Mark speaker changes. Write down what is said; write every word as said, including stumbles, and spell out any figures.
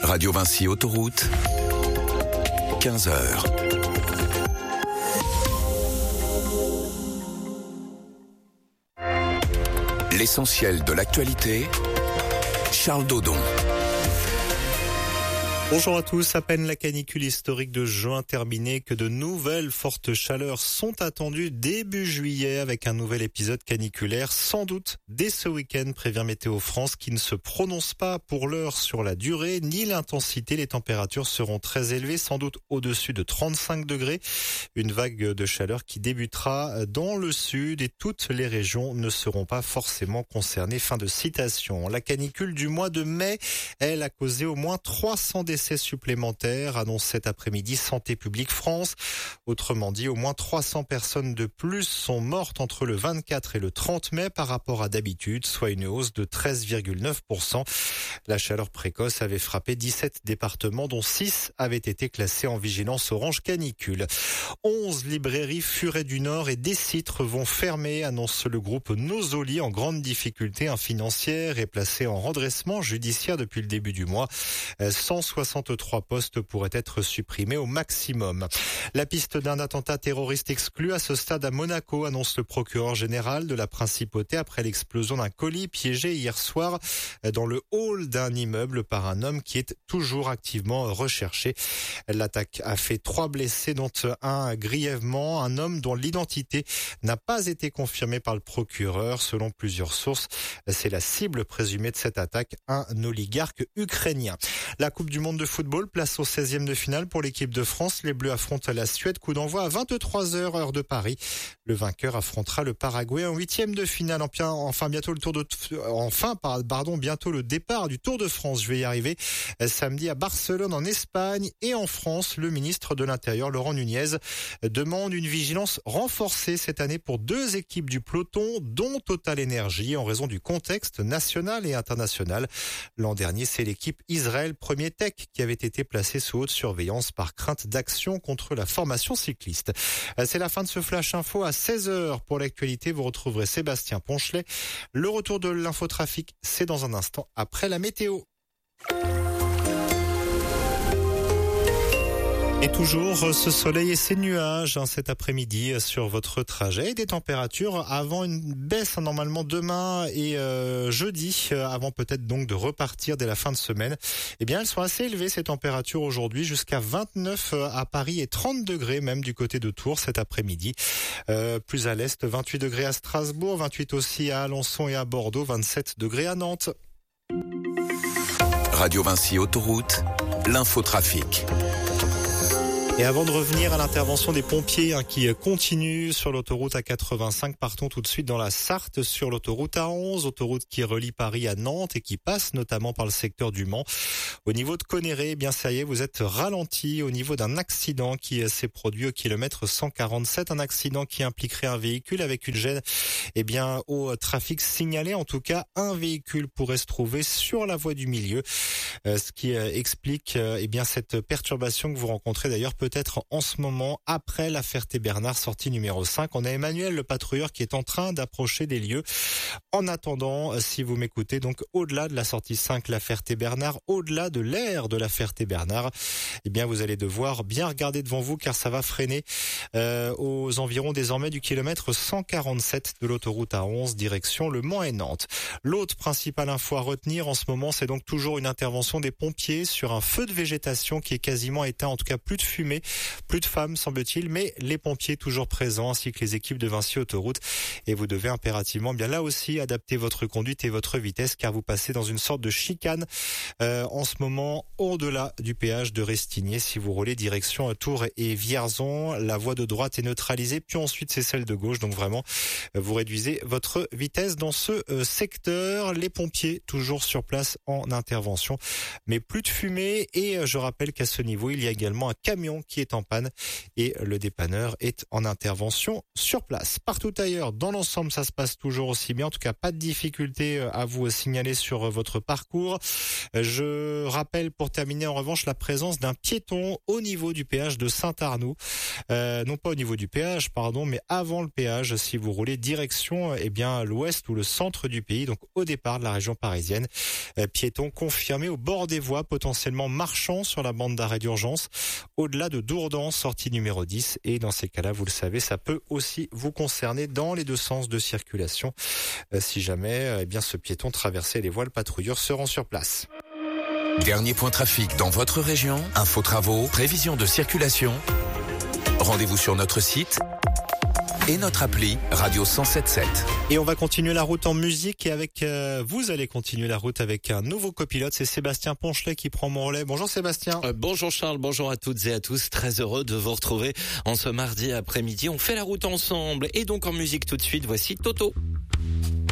Speaker 1: Radio Vinci Autoroute, quinze heures. L'essentiel de l'actualité, Charles Dodon.
Speaker 2: Bonjour à tous. À peine la canicule historique de juin terminée que de nouvelles fortes chaleurs sont attendues début juillet avec un nouvel épisode caniculaire, sans doute dès ce week-end, prévient Météo France, qui ne se prononce pas pour l'heure sur la durée ni l'intensité. Les températures seront très élevées, sans doute au-dessus de trente-cinq degrés. Une vague de chaleur qui débutera dans le sud et toutes les régions ne seront pas forcément concernées. Fin de citation. La canicule du mois de mai, elle a causé au moins trois cents décès supplémentaires, annonce cet après-midi Santé publique France. Autrement dit, au moins trois cents personnes de plus sont mortes entre le vingt-quatre et le trente mai par rapport à d'habitude, soit une hausse de treize virgule neuf pour cent. La chaleur précoce avait frappé dix-sept départements, dont six avaient été classés en vigilance orange canicule. onze librairies Furet du Nord et Décitre vont fermer, annonce le groupe Nosoli, en grande difficulté financière et placé en redressement judiciaire depuis le début du mois. cent soixante-trois postes pourraient être supprimés au maximum. La piste d'un attentat terroriste exclu à ce stade à Monaco, annonce le procureur général de la Principauté après l'explosion d'un colis piégé hier soir dans le hall d'un immeuble par un homme qui est toujours activement recherché. L'attaque a fait trois blessés, dont un grièvement, un homme dont l'identité n'a pas été confirmée par le procureur. Selon plusieurs sources, c'est la cible présumée de cette attaque, un oligarque ukrainien. La Coupe du monde de football, place au seizième de finale pour l'équipe de France. Les Bleus affrontent la Suède, coup d'envoi à vingt-trois heures heure de Paris. Le vainqueur affrontera le Paraguay en huitième de finale. Enfin bientôt le tour de enfin pardon bientôt le départ du Tour de France. Je vais y arriver. Samedi à Barcelone en Espagne et en France, le ministre de l'Intérieur Laurent Nunez demande une vigilance renforcée cette année pour deux équipes du peloton, dont Total Energy, en raison du contexte national et international. L'an dernier, c'est l'équipe Israël Premier Tech qui avait été placée sous haute surveillance par crainte d'action contre la formation cycliste. C'est la fin de ce Flash Info à seize heures. Pour l'actualité, vous retrouverez Sébastien Ponchelet. Le retour de l'infotrafic, c'est dans un instant après la météo. Et toujours ce soleil et ces nuages hein, cet après-midi sur votre trajet. Et des températures avant une baisse hein, normalement demain et euh, jeudi, euh, avant peut-être donc de repartir dès la fin de semaine. Eh bien, elles sont assez élevées ces températures aujourd'hui, jusqu'à vingt-neuf à Paris et trente degrés même du côté de Tours cet après-midi. Euh, plus à l'est, vingt-huit degrés à Strasbourg, vingt-huit aussi à Alençon et à Bordeaux, vingt-sept degrés à Nantes.
Speaker 1: Radio Vinci Autoroute, l'infotrafic.
Speaker 2: Et avant de revenir à l'intervention des pompiers hein, qui continuent sur l'autoroute A quatre-vingt-cinq, partons tout de suite dans la Sarthe sur l'autoroute A onze, autoroute qui relie Paris à Nantes et qui passe notamment par le secteur du Mans. Au niveau de Conneré, eh bien ça y est, vous êtes ralenti au niveau d'un accident qui s'est produit au kilomètre cent quarante-sept, un accident qui impliquerait un véhicule avec une gêne eh bien au trafic signalé. En tout cas, un véhicule pourrait se trouver sur la voie du milieu, euh, ce qui euh, explique euh, eh bien cette perturbation que vous rencontrez d'ailleurs peut-être en ce moment après la Ferté-Bernard, sortie numéro cinq. On a Emmanuel, le patrouilleur, qui est en train d'approcher des lieux. En attendant, si vous m'écoutez, donc au-delà de la sortie cinq, la Ferté-Bernard, au-delà de l'aire de la Ferté-Bernard, eh bien vous allez devoir bien regarder devant vous car ça va freiner euh, aux environs désormais du kilomètre cent quarante-sept de l'autoroute A onze, direction Le Mans et Nantes. L'autre principale info à retenir en ce moment, c'est donc toujours une intervention des pompiers sur un feu de végétation qui est quasiment éteint, en tout cas plus de fumée. Plus de femmes, semble-t-il, mais les pompiers toujours présents, ainsi que les équipes de Vinci Autoroute. Et vous devez impérativement, bien là aussi, adapter votre conduite et votre vitesse, car vous passez dans une sorte de chicane euh, en ce moment, au-delà du péage de Restigné. Si vous roulez direction Tours et Vierzon, la voie de droite est neutralisée, puis ensuite c'est celle de gauche. Donc vraiment, vous réduisez votre vitesse dans ce euh, secteur. Les pompiers toujours sur place en intervention, mais plus de fumée. Et euh, je rappelle qu'à ce niveau, il y a également un camion qui est en panne et le dépanneur est en intervention sur place. Partout ailleurs, dans l'ensemble, ça se passe toujours aussi bien. En tout cas, pas de difficulté à vous signaler sur votre parcours. Je rappelle pour terminer en revanche la présence d'un piéton au niveau du péage de Saint-Arnoux. Euh, non pas au niveau du péage, pardon, mais avant le péage si vous roulez direction eh bien l'ouest ou le centre du pays, donc au départ de la région parisienne. Euh, piéton confirmé au bord des voies, potentiellement marchant sur la bande d'arrêt d'urgence, au-delà de Dourdan, sortie numéro dix. Et dans ces cas-là, vous le savez, ça peut aussi vous concerner dans les deux sens de circulation. Euh, si jamais eh bien ce piéton traversait les voies, le patrouilleur se rend sur place.
Speaker 1: Dernier point trafic dans votre région, info travaux, prévision de circulation. Rendez-vous sur notre site et notre appli Radio cent sept sept.
Speaker 2: Et on va continuer la route en musique et avec euh, vous allez continuer la route avec un nouveau copilote, c'est Sébastien Ponchelet qui prend mon relais. Bonjour Sébastien.
Speaker 3: Euh, bonjour Charles, bonjour à toutes et à tous. Très heureux de vous retrouver en ce mardi après-midi. On fait la route ensemble et donc en musique tout de suite, voici Toto.